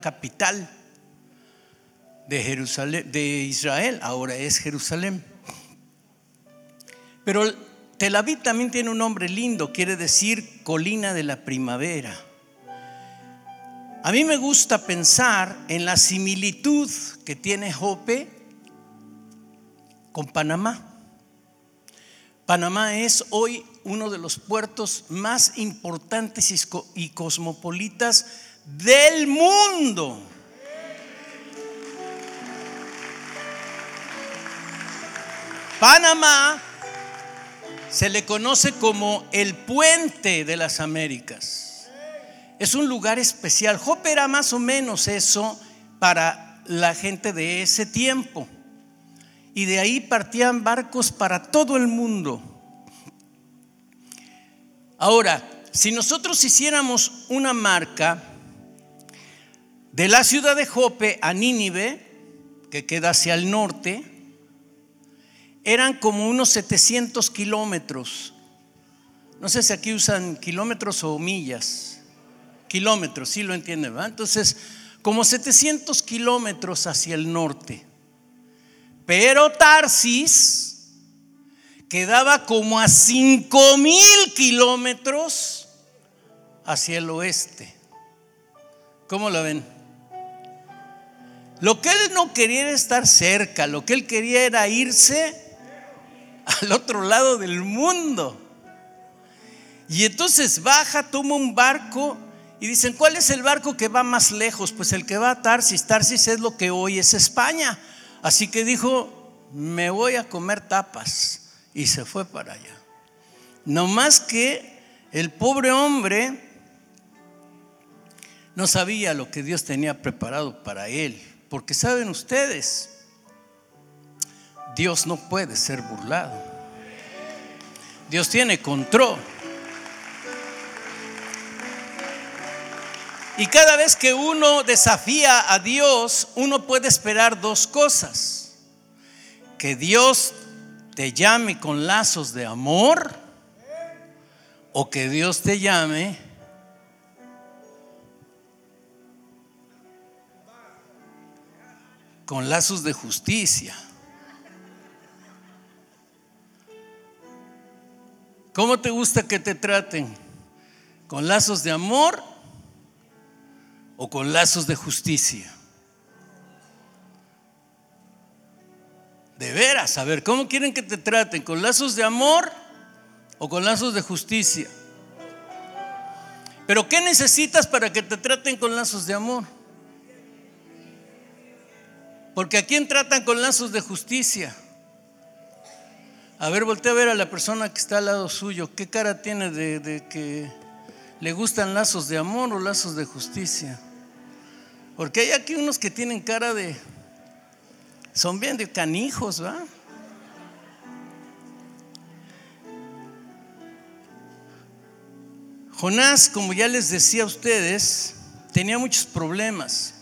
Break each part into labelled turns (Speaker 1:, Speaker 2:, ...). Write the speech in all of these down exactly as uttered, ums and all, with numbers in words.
Speaker 1: capital de Jerusalén, de Israel, ahora es Jerusalén. Pero Tel Aviv también tiene un nombre lindo, quiere decir colina de la primavera. A mí me gusta pensar en la similitud que tiene Jope con Panamá. Panamá es hoy uno de los puertos más importantes y cosmopolitas del mundo. Panamá se le conoce como el puente de las Américas. Es un lugar especial. Jope era más o menos eso para la gente de ese tiempo. Y de ahí partían barcos para todo el mundo. Ahora, si nosotros hiciéramos una marca de la ciudad de Jope a Nínive, que queda hacia el norte, eran como unos setecientos kilómetros. No sé si aquí usan kilómetros o millas. Kilómetros, sí lo entienden, ¿verdad? Entonces, como setecientos kilómetros hacia el norte. Pero Tarsis quedaba como a cinco mil kilómetros hacia el oeste. ¿Cómo lo ven? Lo que él no quería era estar cerca, lo que él quería era irse al otro lado del mundo. Y entonces baja, toma un barco y dicen: ¿cuál es el barco que va más lejos? Pues el que va a Tarsis. Tarsis es lo que hoy es España. Así que dijo: me voy a comer tapas, y se fue para allá. No más que el pobre hombre no sabía lo que Dios tenía preparado para él, porque saben ustedes, Dios no puede ser burlado. Dios tiene control. Y cada vez que uno desafía a Dios, uno puede esperar dos cosas: que Dios te llame con lazos de amor, o que Dios te llame con lazos de justicia. ¿Cómo te gusta que te traten? ¿Con lazos de amor o con lazos de justicia? De veras, a ver, ¿cómo quieren que te traten? ¿Con lazos de amor o con lazos de justicia? ¿Pero qué necesitas para que te traten con lazos de amor? Porque ¿a quién tratan con lazos de justicia? A ver, voltea a ver a la persona que está al lado suyo. ¿Qué cara tiene de, de que le gustan lazos de amor o lazos de justicia? Porque hay aquí unos que tienen cara de... son bien de canijos, ¿va? Jonás, como ya les decía a ustedes, tenía muchos problemas.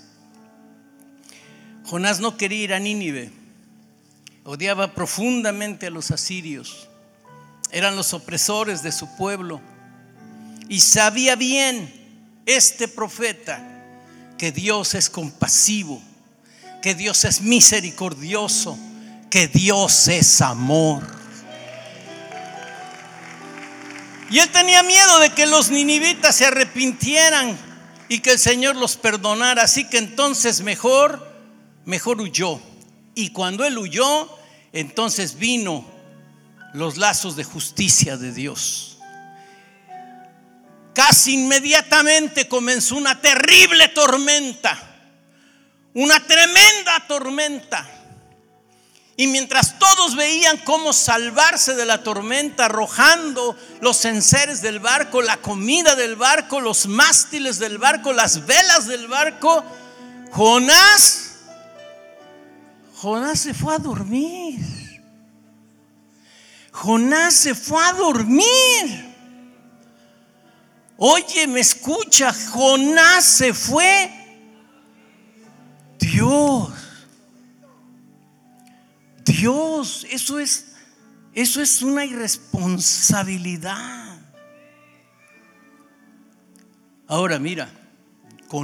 Speaker 1: Jonás no quería ir a Nínive. Odiaba profundamente a los asirios. Eran los opresores de su pueblo. Y sabía bien este profeta que Dios es compasivo, que Dios es misericordioso, que Dios es amor. Y él tenía miedo de que los ninivitas se arrepintieran y que el Señor los perdonara. Así que entonces mejor, mejor huyó. Y cuando él huyó, entonces vino los lazos de justicia de Dios. Casi inmediatamente comenzó una terrible tormenta, una tremenda tormenta. Y mientras todos veían cómo salvarse de la tormenta, arrojando los enseres del barco, la comida del barco, los mástiles del barco, las velas del barco, Jonás Jonás se fue a dormir. Jonás se fue a dormir. Oye, me escucha, Jonás se fue. Dios, Dios, eso es, eso es una irresponsabilidad. Ahora mira,